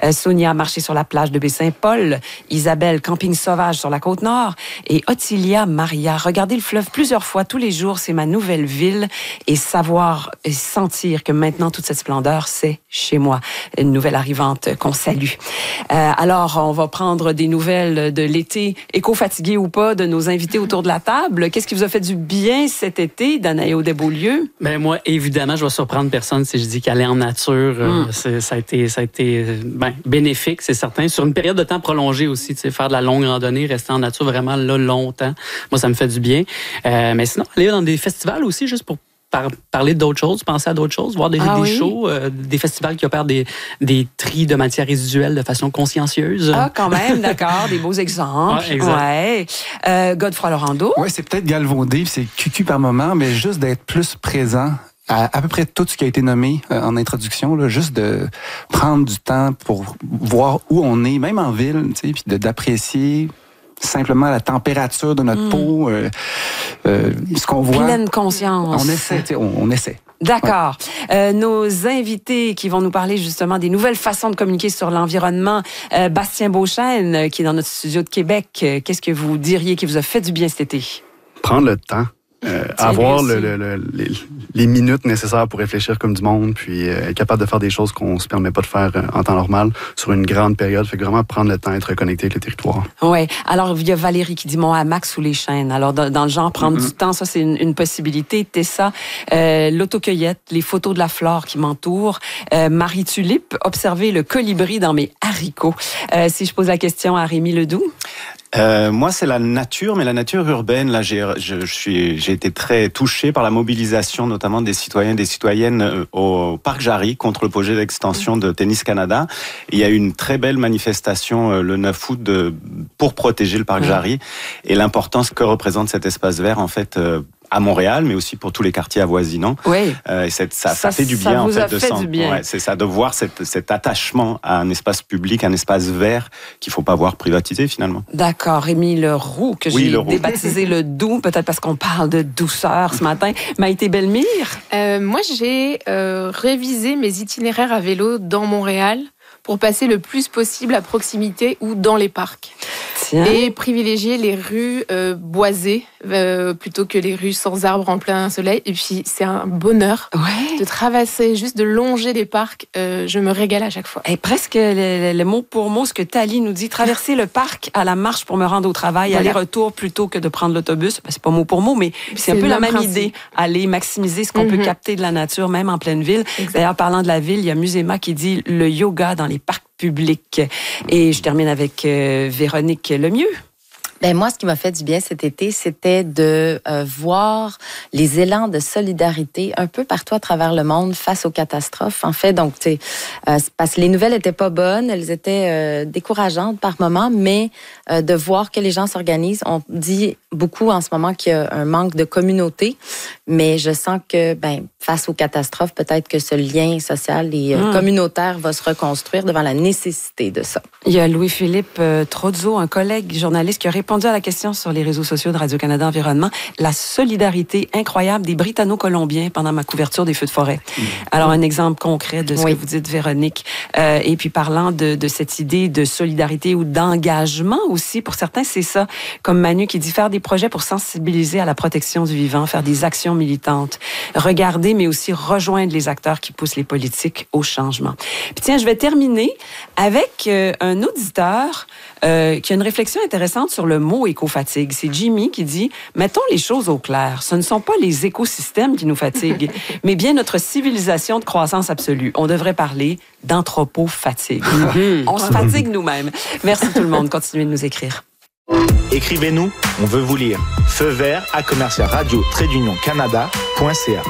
Sonia, marcher sur la plage de Baie-Saint-Paul. Isabelle, camping sauvage sur la Côte-Nord. Et Ottilia, Maria, regarder le fleuve plusieurs fois tous les jours, c'est ma nouvelle ville. Et savoir et sentir que maintenant, toute cette splendeur, c'est chez moi. Une nouvelle arrivante qu'on salue. Alors, on va prendre des nouvelles de l'été, éco-fatigué ou pas, de nos invités autour de la table. Qu'est-ce qui vous a fait du bien cet été, Danaïo Desbeaulieu? Ben moi, évidemment, je vais surprendre personne si je dis qu'aller en nature, ça a été bénéfique, c'est certain. Sur une période de temps prolongée aussi, tu sais, faire de la longue randonnée, rester en nature vraiment là longtemps. Moi, ça me fait du bien. Mais sinon, aller dans des festivals aussi, juste pour parler d'autres choses, penser à d'autres choses, voir des shows, des festivals qui opèrent des tris de matières résiduelles de façon consciencieuse. Ah, quand même, d'accord, des beaux exemples. Ouais, Godefroy Laurando. Oui, c'est peut-être galvaudé, c'est cucu par moment, mais juste d'être plus présent à peu près tout ce qui a été nommé en introduction, là, juste de prendre du temps pour voir où on est, même en ville, tu sais, puis d'apprécier simplement la température de notre peau, ce qu'on voit. Pleine conscience. On essaie. D'accord. Nos invités qui vont nous parler justement des nouvelles façons de communiquer sur l'environnement. Bastien Beauchesne, qui est dans notre studio de Québec. Qu'est-ce que vous diriez qui vous a fait du bien cet été? Prendre le temps. Avoir les minutes nécessaires pour réfléchir comme du monde, puis être capable de faire des choses qu'on se permet pas de faire en temps normal sur une grande période. Fait que vraiment prendre le temps, être connecté avec le territoire. Oui. Alors, il y a Valérie qui dit Mont-Hamac sous les chênes. Alors, dans le genre, prendre du temps, ça, c'est une possibilité. Tessa, l'autocueillette, les photos de la flore qui m'entoure. Marie Tulipe, observer le colibri dans mes haricots. Si je pose la question à Rémi Ledoux. Moi, c'est la nature, mais la nature urbaine. Là, j'ai été très touché par la mobilisation, notamment des citoyens et des citoyennes au Parc Jarry contre le projet d'extension de Tennis Canada. Il y a eu une très belle manifestation le 9 août pour protéger le Parc Jarry et l'importance que représente cet espace vert, en fait, à Montréal, mais aussi pour tous les quartiers avoisinants. Oui. Ça fait du bien, ça en vous fait, a fait du bien. Ouais, c'est ça, de voir cet attachement à un espace public, un espace vert qu'il faut pas voir privatisé, finalement. D'accord. Rémi Leroux, que j'ai débaptisé le doux, peut-être parce qu'on parle de douceur ce matin. Maïté Bellemire? Moi, j'ai révisé mes itinéraires à vélo dans Montréal pour passer le plus possible à proximité ou dans les parcs. Tiens. Et privilégier les rues boisées plutôt que les rues sans arbres en plein soleil. Et puis, c'est un bonheur de traverser, juste de longer les parcs. Je me régale à chaque fois. Et presque le mot pour mot, ce que Thalie nous dit, traverser le parc à la marche pour me rendre au travail, aller-retour plutôt que de prendre l'autobus. C'est pas mot pour mot, mais c'est un peu la même idée. Aller maximiser ce qu'on peut capter de la nature, même en pleine ville. Exact. D'ailleurs, parlant de la ville, il y a Muséma qui dit le yoga dans les parcs publics. Et je termine avec Véronique Lemieux. Ben moi, ce qui m'a fait du bien cet été, c'était de voir les élans de solidarité un peu partout à travers le monde face aux catastrophes. En fait, donc, tu sais, parce que les nouvelles étaient pas bonnes, elles étaient décourageantes par moments, mais de voir que les gens s'organisent. On dit beaucoup en ce moment qu'il y a un manque de communauté, mais je sens que, face aux catastrophes, peut-être que ce lien social et communautaire va se reconstruire devant la nécessité de ça. Il y a Louis-Philippe Trozzo, un collègue journaliste qui a répondu à la question sur les réseaux sociaux de Radio-Canada Environnement, la solidarité incroyable des Britanno-Colombiens pendant ma couverture des feux de forêt. Alors, un exemple concret de ce que vous dites, Véronique. Et puis, parlant de cette idée de solidarité ou d'engagement aussi, pour certains, c'est ça. Comme Manu qui dit, faire des projets pour sensibiliser à la protection du vivant, faire des actions militantes, regarder, mais aussi rejoindre les acteurs qui poussent les politiques au changement. Puis tiens, je vais terminer avec un auditeur qui a une réflexion intéressante sur le mot éco-fatigue. C'est Jimmy qui dit « Mettons les choses au clair. Ce ne sont pas les écosystèmes qui nous fatiguent, mais bien notre civilisation de croissance absolue. On devrait parler d'anthropo-fatigue. On se fatigue nous-mêmes. » Merci tout le monde. Continuez de nous écrire. Écrivez-nous, on veut vous lire. Feu vert à commercial-radio-canada.ca.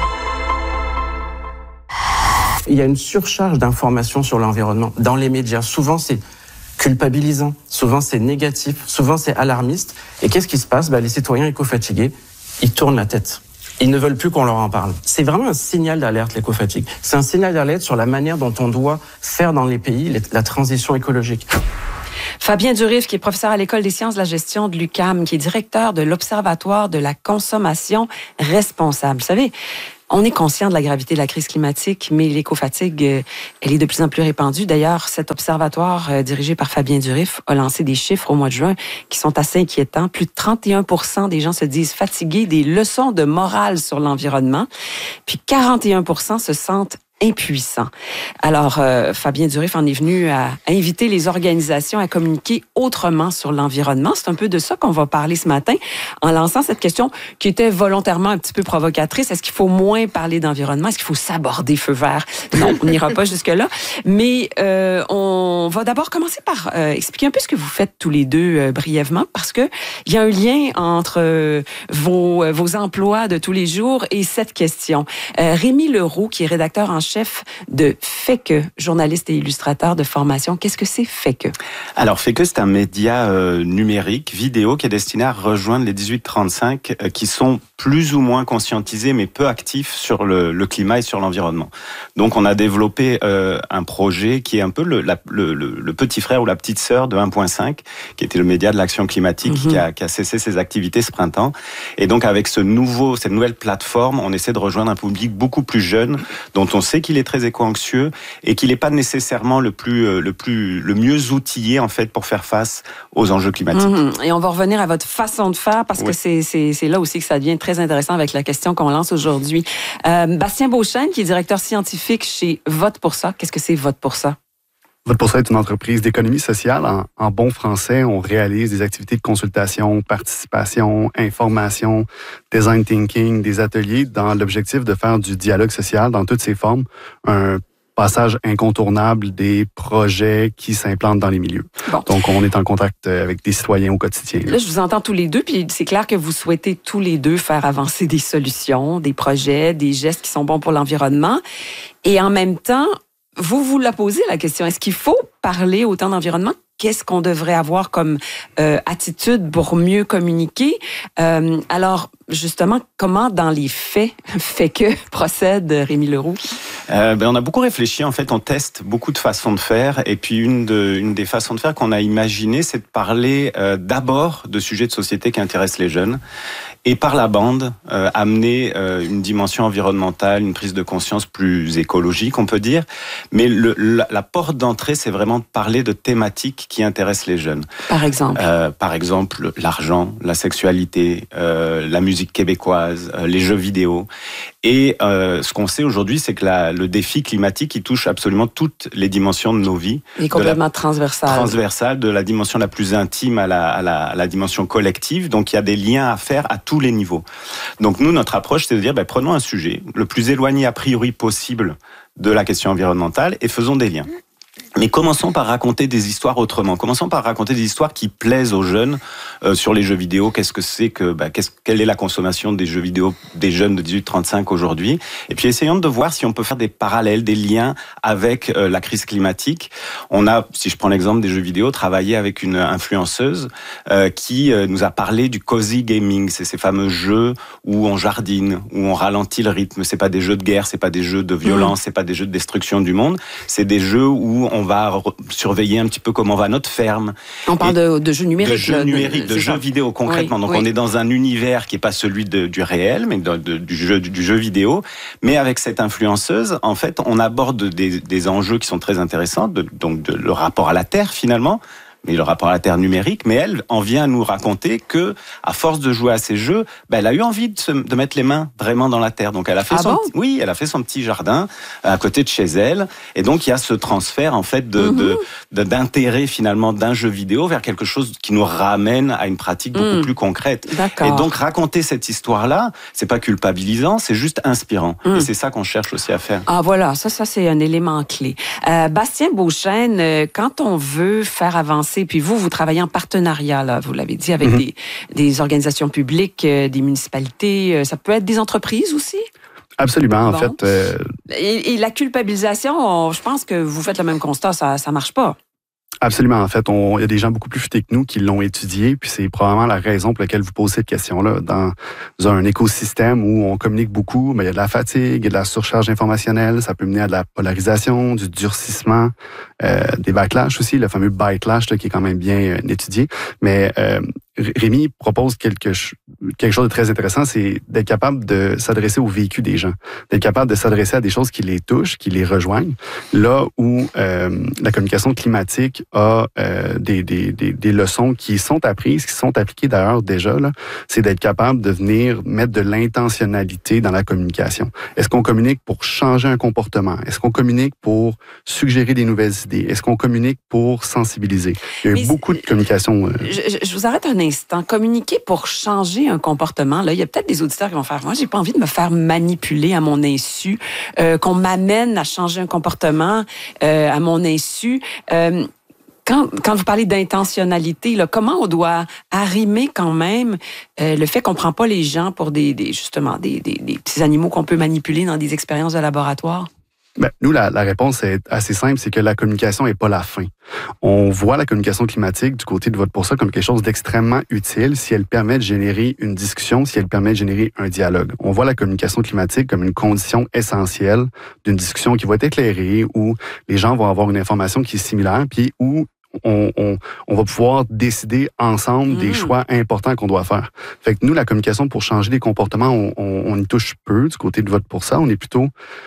Il y a une surcharge d'informations sur l'environnement dans les médias. Souvent, c'est culpabilisant, souvent c'est négatif, souvent c'est alarmiste. Et qu'est-ce qui se passe? Les citoyens éco-fatigués, ils tournent la tête. Ils ne veulent plus qu'on leur en parle. C'est vraiment un signal d'alerte, l'éco-fatigue. C'est un signal d'alerte sur la manière dont on doit faire dans les pays la transition écologique. Fabien Durif, qui est professeur à l'École des sciences de la gestion de l'UQAM, qui est directeur de l'Observatoire de la consommation responsable. Vous savez, On est conscient de la gravité de la crise climatique, mais l'écofatigue, elle est de plus en plus répandue. D'ailleurs, cet observatoire dirigé par Fabien Durif a lancé des chiffres au mois de juin qui sont assez inquiétants. Plus de 31% des gens se disent fatigués des leçons de morale sur l'environnement, puis 41% se sentent impuissant. Alors, Fabien Durif en est venu à inviter les organisations à communiquer autrement sur l'environnement. C'est un peu de ça qu'on va parler ce matin en lançant cette question qui était volontairement un petit peu provocatrice. Est-ce qu'il faut moins parler d'environnement? Est-ce qu'il faut s'aborder feu vert? Non, on n'ira pas jusque-là. Mais on va d'abord commencer par expliquer un peu ce que vous faites tous les deux brièvement, parce que il y a un lien entre vos emplois de tous les jours et cette question. Rémi Leroux, qui est rédacteur en chef de Fait-que, journaliste et illustrateur de formation. Qu'est-ce que c'est Fait-que? Alors, Fait-que, c'est un média numérique, vidéo, qui est destiné à rejoindre les 18-35 qui sont plus ou moins conscientisés, mais peu actifs sur le climat et sur l'environnement. Donc, on a développé un projet qui est un peu le petit frère ou la petite sœur de 1.5, qui était le média de l'action climatique, qui a cessé ses activités ce printemps. Et donc, avec cette nouvelle plateforme, on essaie de rejoindre un public beaucoup plus jeune, dont on sait qu'il est très éco-anxieux et qu'il n'est pas nécessairement le mieux outillé en fait pour faire face aux enjeux climatiques. Et on va revenir à votre façon de faire parce que c'est là aussi que ça devient très intéressant avec la question qu'on lance aujourd'hui. Bastien Beauchesne, qui est directeur scientifique chez Vote pour ça. Qu'est-ce que c'est Vote pour ça? Vote pour ça est une entreprise d'économie sociale. En bon français, on réalise des activités de consultation, participation, information, design thinking, des ateliers dans l'objectif de faire du dialogue social dans toutes ses formes, un passage incontournable des projets qui s'implantent dans les milieux. Bon. Donc, on est en contact avec des citoyens au quotidien. Là, je vous entends tous les deux, puis c'est clair que vous souhaitez tous les deux faire avancer des solutions, des projets, des gestes qui sont bons pour l'environnement. Et en même temps, vous la posez la question, est-ce qu'il faut parler autant d'environnement? Qu'est-ce qu'on devrait avoir comme attitude pour mieux communiquer? Alors, justement, comment dans les faits, Fait-que procède Rémi Leroux? On a beaucoup réfléchi. En fait, on teste beaucoup de façons de faire. Et puis, une des façons de faire qu'on a imaginé, c'est de parler d'abord de sujets de société qui intéressent les jeunes. Et par la bande, amener une dimension environnementale, une prise de conscience plus écologique, on peut dire. Mais la porte d'entrée, c'est vraiment de parler de thématiques qui intéressent les jeunes. Par exemple? Par exemple, l'argent, la sexualité, la musique québécoise, les jeux vidéo. Et ce qu'on sait aujourd'hui, c'est que le défi climatique, il touche absolument toutes les dimensions de nos vies. Il est complètement transversal. Transversal, de la dimension la plus intime à la dimension collective. Donc, il y a des liens à faire à tous les niveaux. Donc, nous, notre approche, c'est de dire, prenons un sujet le plus éloigné a priori possible de la question environnementale et faisons des liens. Mais commençons par raconter des histoires autrement. Commençons par raconter des histoires qui plaisent aux jeunes sur les jeux vidéo. Qu'est-ce que c'est que, quelle est la consommation des jeux vidéo des jeunes de 18-35 aujourd'hui? Et puis essayons de voir si on peut faire des parallèles, des liens avec la crise climatique. On a, si je prends l'exemple des jeux vidéo, travaillé avec une influenceuse qui nous a parlé du cozy gaming. C'est ces fameux jeux où on jardine, où on ralentit le rythme. C'est pas des jeux de guerre, c'est pas des jeux de violence, c'est pas des jeux de destruction du monde. C'est des jeux où on va surveiller un petit peu comment va notre ferme. On parle de jeux numériques. De jeux vidéo concrètement. Oui, donc on est dans un univers qui est pas celui du réel, mais du jeu vidéo. Mais avec cette influenceuse, en fait, on aborde des enjeux qui sont très intéressants, donc le rapport à la Terre finalement. Mais le rapport à la Terre numérique, mais elle en vient à nous raconter que, à force de jouer à ces jeux, elle a eu envie de mettre les mains vraiment dans la Terre. Donc elle a fait elle a fait son petit jardin à côté de chez elle, et donc il y a ce transfert en fait d'intérêt finalement d'un jeu vidéo vers quelque chose qui nous ramène à une pratique beaucoup plus concrète. D'accord. Et donc raconter cette histoire-là, c'est pas culpabilisant, c'est juste inspirant. Et c'est ça qu'on cherche aussi à faire. Ah voilà, ça c'est un élément clé. Bastien Beauchesne, quand on veut faire avancer, puis vous travaillez en partenariat, là, vous l'avez dit, avec des organisations publiques, des municipalités, ça peut être des entreprises aussi? Absolument, en fait. Et la culpabilisation, je pense que vous faites le même constat, ça marche pas. Absolument. En fait, il y a des gens beaucoup plus futés que nous qui l'ont étudié, puis c'est probablement la raison pour laquelle vous posez cette question-là. Dans un écosystème où on communique beaucoup, mais il y a de la fatigue, il y a de la surcharge informationnelle, ça peut mener à de la polarisation, du durcissement, des backlash aussi, le fameux backlash qui est quand même bien étudié. Mais Rémi propose quelque chose de très intéressant, c'est d'être capable de s'adresser au vécu des gens, d'être capable de s'adresser à des choses qui les touchent, qui les rejoignent. Là où la communication climatique a des leçons qui sont apprises, qui sont appliquées d'ailleurs déjà, là, c'est d'être capable de venir mettre de l'intentionnalité dans la communication. Est-ce qu'on communique pour changer un comportement? Est-ce qu'on communique pour suggérer des nouvelles idées? Est-ce qu'on communique pour sensibiliser? Il y a eu beaucoup de communication. Je vous arrête un instant. Communiquer pour changer un comportement, là, il y a peut-être des auditeurs qui vont faire, moi, j'ai pas envie de me faire manipuler à mon insu, qu'on m'amène à changer un comportement à mon insu. Quand vous parlez d'intentionnalité, là, comment on doit arrimer quand même le fait qu'on prend pas les gens pour des petits animaux qu'on peut manipuler dans des expériences de laboratoire? Ben, nous, la réponse est assez simple, c'est que la communication n'est pas la fin. On voit la communication climatique du côté de Vote pour ça comme quelque chose d'extrêmement utile si elle permet de générer une discussion, si elle permet de générer un dialogue. On voit la communication climatique comme une condition essentielle d'une discussion qui va être éclairée, où les gens vont avoir une information qui est similaire, puis où on va pouvoir décider ensemble des choix importants qu'on doit faire. Fait que nous, la communication pour changer des comportements, on y touche peu du côté de Vote pour ça. On est plutôt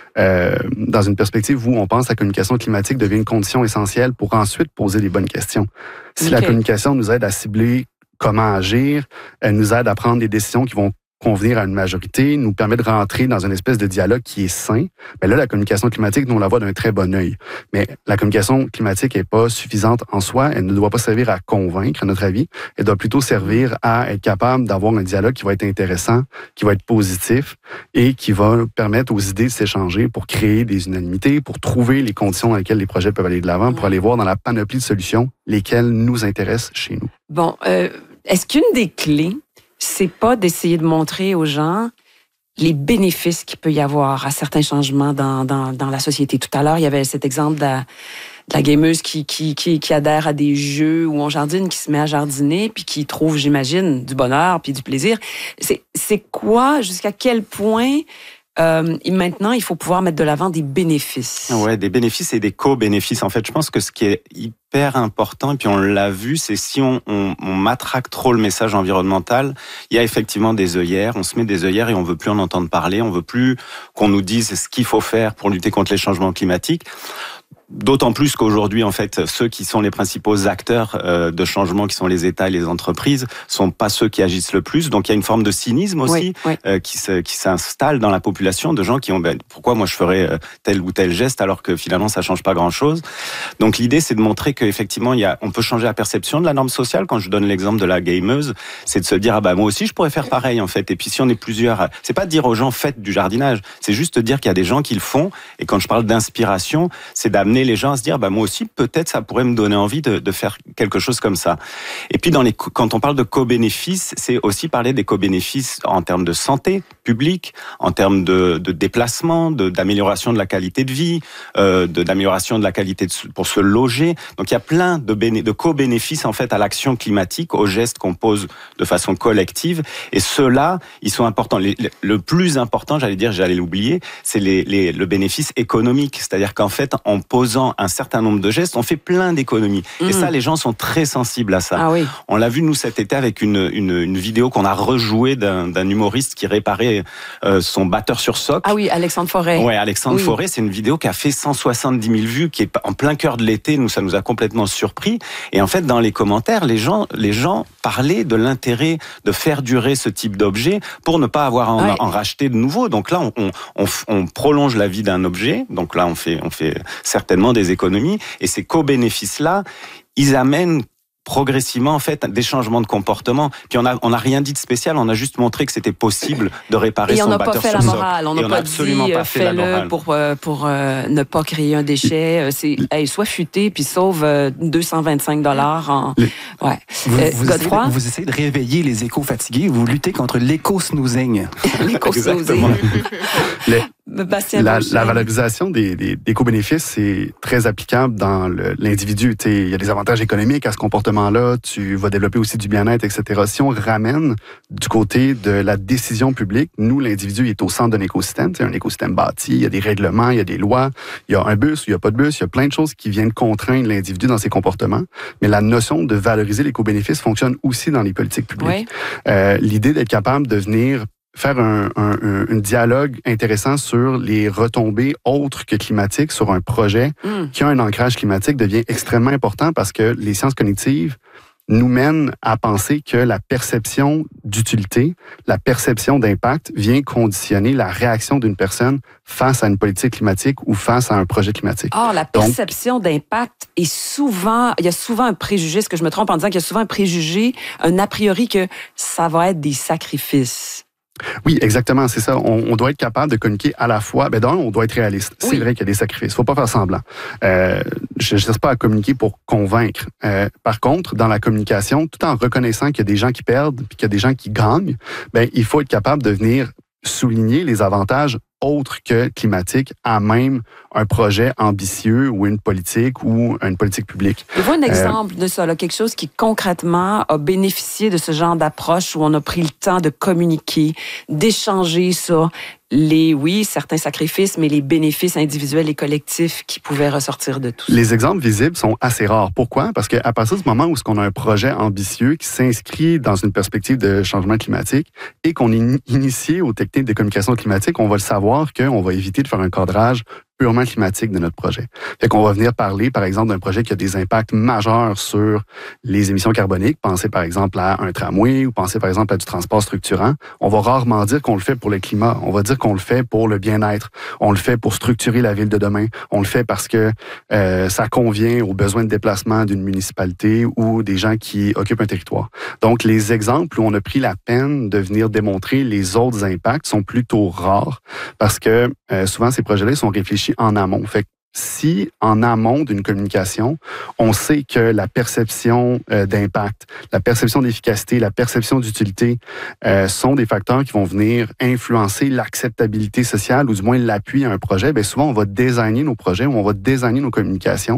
dans une perspective où on pense que la communication climatique devient une condition essentielle pour ensuite poser les bonnes questions. Si la communication nous aide à cibler comment agir, elle nous aide à prendre des décisions qui vont convenir à une majorité, nous permet de rentrer dans une espèce de dialogue qui est sain. Mais là, la communication climatique, nous, on la voit d'un très bon œil. Mais la communication climatique n'est pas suffisante en soi. Elle ne doit pas servir à convaincre, à notre avis. Elle doit plutôt servir à être capable d'avoir un dialogue qui va être intéressant, qui va être positif et qui va permettre aux idées de s'échanger pour créer des unanimités, pour trouver les conditions dans lesquelles les projets peuvent aller de l'avant, pour aller voir dans la panoplie de solutions lesquelles nous intéressent chez nous. Bon, est-ce qu'une des clés, c'est pas d'essayer de montrer aux gens les bénéfices qu'il peut y avoir à certains changements dans la société? Tout à l'heure, il y avait cet exemple de la gameuse qui adhère à des jeux où on jardine, qui se met à jardiner, puis qui trouve, j'imagine, du bonheur puis du plaisir. C'est quoi, jusqu'à quel point... maintenant, il faut pouvoir mettre de l'avant des bénéfices. Ouais, des bénéfices et des co-bénéfices. En fait, je pense que ce qui est hyper important, et puis on l'a vu, c'est si on matraque trop le message environnemental, il y a effectivement des œillères, on se met des œillères et on veut plus en entendre parler, on veut plus qu'on nous dise ce qu'il faut faire pour lutter contre les changements climatiques. D'autant plus qu'aujourd'hui, en fait, ceux qui sont les principaux acteurs de changement, qui sont les États et les entreprises, sont pas ceux qui agissent le plus. Donc, il y a une forme de cynisme aussi qui s'installe dans la population, de gens qui ont pourquoi moi je ferais tel ou tel geste alors que finalement ça change pas grand-chose. Donc, l'idée c'est de montrer qu'effectivement on peut changer la perception de la norme sociale. Quand je donne l'exemple de la gameuse, c'est de se dire moi aussi je pourrais faire pareil en fait. Et puis si on est plusieurs, c'est pas de dire aux gens faites du jardinage, c'est juste de dire qu'il y a des gens qui le font. Et quand je parle d'inspiration, c'est d'amener les gens à se dire moi aussi peut-être ça pourrait me donner envie de faire quelque chose comme ça. Et puis quand on parle de co-bénéfices, c'est aussi parler des co-bénéfices en termes de santé publique, en termes de déplacement, d'amélioration de la qualité de vie, d'amélioration de la qualité pour se loger. Donc il y a plein de co-bénéfices en fait à l'action climatique, aux gestes qu'on pose de façon collective. Et ceux-là, ils sont importants. Le plus important, j'allais l'oublier, c'est le bénéfice économique. C'est-à-dire qu'en fait, en posant un certain nombre de gestes, on fait plein d'économies. Et ça, les gens sont très sensibles à ça. Ah oui. On l'a vu, nous, cet été, avec une vidéo qu'on a rejouée d'un humoriste qui réparait son batteur sur socle. Ah oui, Alexandre Forêt. Ouais, Alexandre Forêt, c'est une vidéo qui a fait 170 000 vues, qui est en plein cœur de l'été. Nous, ça nous a complètement surpris. Et en fait, dans les commentaires, les gens parlaient de l'intérêt de faire durer ce type d'objet pour ne pas avoir à en racheter de nouveaux. Donc là, on prolonge la vie d'un objet. Donc là, on fait certainement des économies. Et ces co-bénéfices-là, ils amènent progressivement en fait des changements de comportement. Puis on a rien dit de spécial, on a juste montré que c'était possible de réparer son batteur sur socle. Et on n'a pas fait la morale, on n'a pas dit fais-le pour ne pas créer un déchet. C'est sois futé puis sauve $225 ouais. Vous essayez de réveiller les éco-fatigués, vous luttez contre l'éco-snoozing. L'éco-snoozing. La valorisation des co-bénéfices, c'est très applicable dans l'individu. Il y a des avantages économiques à ce comportement-là. Tu vas développer aussi du bien-être, etc. Si on ramène du côté de la décision publique, nous, l'individu est au centre d'un écosystème. C'est un écosystème bâti, il y a des règlements, il y a des lois, il y a un bus, il n'y a pas de bus, il y a plein de choses qui viennent contraindre l'individu dans ses comportements. Mais la notion de valoriser les co-bénéfices fonctionne aussi dans les politiques publiques. Oui. L'idée d'être capable de venir faire un dialogue intéressant sur les retombées autres que climatiques sur un projet qui a un ancrage climatique devient extrêmement important parce que les sciences cognitives nous mènent à penser que la perception d'utilité, la perception d'impact vient conditionner la réaction d'une personne face à une politique climatique ou face à un projet climatique. Or, la perception d'impact est souvent, il y a souvent un préjugé, est-ce que je me trompe en disant qu'il y a souvent un préjugé, un a priori que ça va être des sacrifices? Oui, exactement, c'est ça. On doit être capable de communiquer à la fois. D'un, on doit être réaliste. C'est vrai qu'il y a des sacrifices. Faut pas faire semblant. Je ne cherche pas à communiquer pour convaincre. Par contre, dans la communication, tout en reconnaissant qu'il y a des gens qui perdent puis qu'il y a des gens qui gagnent, il faut être capable de venir souligner les avantages autres que climatiques à même un projet ambitieux ou une politique publique. Je vois un exemple de ça, là, quelque chose qui concrètement a bénéficié de ce genre d'approche où on a pris le temps de communiquer, d'échanger sur certains sacrifices, mais les bénéfices individuels et collectifs qui pouvaient ressortir de tout ça. Les exemples visibles sont assez rares. Pourquoi? Parce qu'à partir du moment où on a un projet ambitieux qui s'inscrit dans une perspective de changement climatique et qu'on est initié aux techniques de communication climatique, on va le savoir qu'on va éviter de faire un cadrage purement climatique de notre projet. Fait qu'on va venir parler, par exemple, d'un projet qui a des impacts majeurs sur les émissions carboniques. Pensez, par exemple, à un tramway ou pensez, par exemple, à du transport structurant. On va rarement dire qu'on le fait pour le climat. On va dire qu'on le fait pour le bien-être. On le fait pour structurer la ville de demain. On le fait parce que ça convient aux besoins de déplacement d'une municipalité ou des gens qui occupent un territoire. Donc, les exemples où on a pris la peine de venir démontrer les autres impacts sont plutôt rares parce que souvent, ces projets-là sont réfléchis en amont. Fait que si, en amont d'une communication, on sait que la perception d'impact, la perception d'efficacité, la perception d'utilité sont des facteurs qui vont venir influencer l'acceptabilité sociale ou du moins l'appui à un projet, souvent, on va designer nos projets ou on va designer nos communications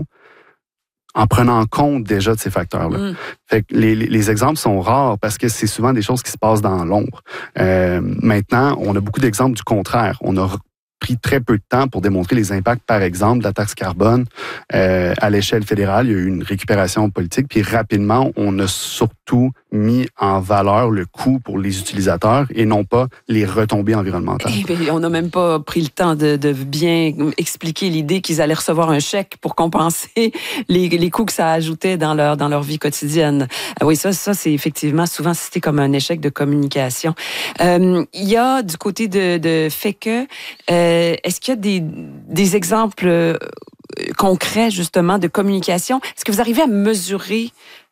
en prenant compte déjà de ces facteurs-là. Fait que les exemples sont rares parce que c'est souvent des choses qui se passent dans l'ombre. Maintenant, on a beaucoup d'exemples du contraire. On a pris très peu de temps pour démontrer les impacts, par exemple, de la taxe carbone à l'échelle fédérale. Il y a eu une récupération politique, puis rapidement, on a surtout mis en valeur le coût pour les utilisateurs et non pas les retombées environnementales. On n'a même pas pris le temps de bien expliquer l'idée qu'ils allaient recevoir un chèque pour compenser les coûts que ça ajoutait dans leur vie quotidienne. Oui, ça c'est effectivement souvent cité comme un échec de communication. Il y a du côté de FECE, est-ce qu'il y a des exemples concrets justement de communication? Est-ce que vous arrivez à mesurer?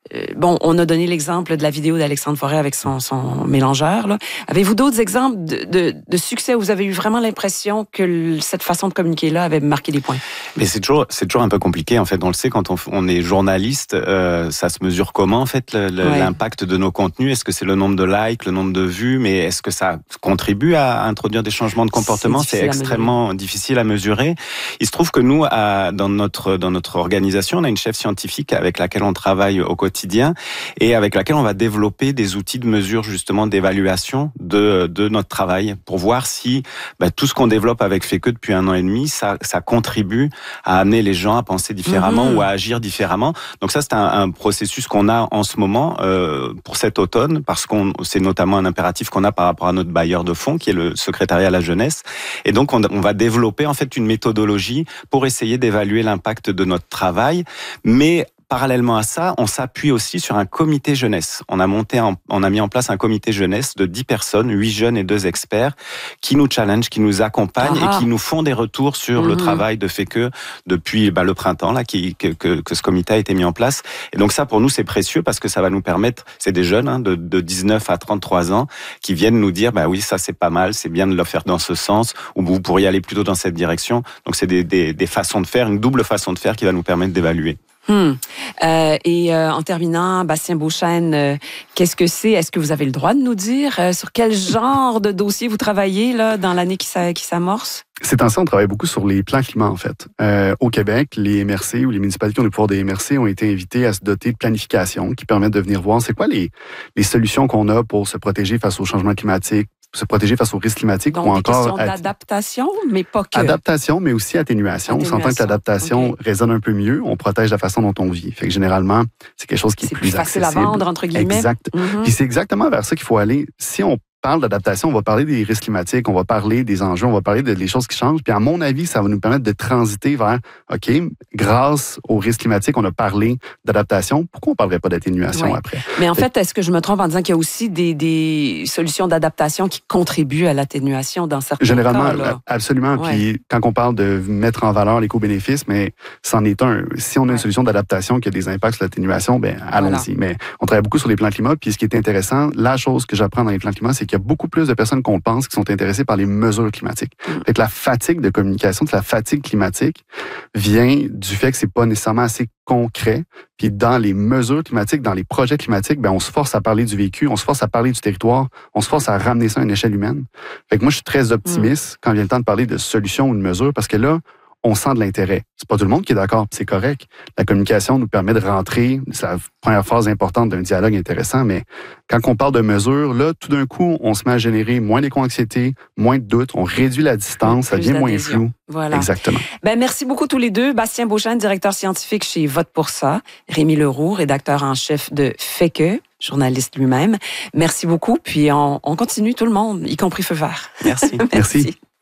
On a donné l'exemple de la vidéo d'Alexandre Forêt avec son mélangeur. Là. Avez-vous d'autres exemples de succès où vous avez eu vraiment l'impression que cette façon de communiquer-là avait marqué des points? Mais c'est toujours un peu compliqué, en fait. On le sait, quand on est journaliste, ça se mesure comment, en fait, l'impact de nos contenus? Est-ce que c'est le nombre de likes, le nombre de vues? Mais est-ce que ça contribue à introduire des changements de comportement? C'est extrêmement difficile à mesurer. Il se trouve que nous, dans notre organisation, on a une chef scientifique avec laquelle on travaille au quotidien et avec laquelle on va développer des outils de mesure, justement, d'évaluation de notre travail pour voir si tout ce qu'on développe avec FECE depuis 1 an et demi, ça contribue à amener les gens à penser différemment ou à agir différemment. Donc ça, c'est un processus qu'on a en ce moment pour cet automne parce que c'est notamment un impératif qu'on a par rapport à notre bailleur de fonds qui est le secrétariat à la jeunesse. Et donc, on va développer en fait une méthodologie pour essayer d'évaluer l'impact de notre travail, mais parallèlement à ça, on s'appuie aussi sur un comité jeunesse. On a mis en place un comité jeunesse de 10 personnes, 8 jeunes et 2 experts, qui nous challenge, qui nous accompagnent et qui nous font des retours sur le travail de FECE depuis le printemps là, que ce comité a été mis en place. Et donc ça, pour nous, c'est précieux parce que ça va nous permettre, c'est des jeunes de 19 à 33 ans, qui viennent nous dire, oui, ça c'est pas mal, c'est bien de le faire dans ce sens, ou vous pourriez aller plutôt dans cette direction. Donc c'est des façons de faire, une double façon de faire qui va nous permettre d'évaluer. En terminant, Bastien Beauchesne, qu'est-ce que c'est? Est-ce que vous avez le droit de nous dire sur quel genre de dossier vous travaillez là, dans l'année qui s'amorce? Ces temps-ci, on travaille beaucoup sur les plans climat, en fait. Au Québec, les MRC ou les municipalités qui ont le pouvoir des MRC ont été invités à se doter de planification qui permettent de venir voir c'est quoi les solutions qu'on a pour se protéger face au changement climatique, se protéger face aux risques climatiques. Donc, ou encore question d'adaptation, mais pas que. Adaptation, mais aussi atténuation. On s'entend que l'adaptation résonne un peu mieux. On protège la façon dont on vit. Fait que généralement, c'est quelque chose qui est plus facile accessible. à vendre, entre guillemets. Exact. Puis c'est exactement vers ça qu'il faut aller. Si on parle d'adaptation, on va parler des risques climatiques, on va parler des enjeux, on va parler des choses qui changent. Puis à mon avis, ça va nous permettre de transiter vers, OK, grâce aux risques climatiques, on a parlé d'adaptation. Pourquoi on ne parlerait pas d'atténuation après? Mais en fait, est-ce que je me trompe en disant qu'il y a aussi des solutions d'adaptation qui contribuent à l'atténuation dans certains Généralement, cas? Généralement, absolument. Ouais. Puis quand on parle de mettre en valeur l'éco-bénéfice, mais c'en est un. Si on a une solution d'adaptation qui a des impacts sur l'atténuation, ben allons-y. Mais on travaille beaucoup sur les plans climat. Puis ce qui est intéressant, la chose que j'apprends dans les plans climat, c'est qu'il y a beaucoup plus de personnes qu'on pense qui sont intéressées par les mesures climatiques. Fait que la fatigue de communication, la fatigue climatique vient du fait que c'est pas nécessairement assez concret. Puis dans les mesures climatiques, dans les projets climatiques, ben on se force à parler du vécu, on se force à parler du territoire, on se force à ramener ça à une échelle humaine. Fait que moi, je suis très optimiste quand vient le temps de parler de solutions ou de mesures parce que là, on sent de l'intérêt. C'est pas tout le monde qui est d'accord, c'est correct. La communication nous permet de rentrer, c'est la première phase importante d'un dialogue intéressant, mais quand on parle de mesures, là, tout d'un coup, on se met à générer moins d'éco-anxiété, moins de doutes, on réduit la distance, ça devient moins flou. Voilà. Exactement. Ben, merci beaucoup tous les deux. Bastien Beauchesne, directeur scientifique chez Vote pour ça. Rémi Leroux, rédacteur en chef de Fait que, journaliste lui-même. Merci beaucoup, puis on continue tout le monde, y compris Feu vert. Merci. Merci.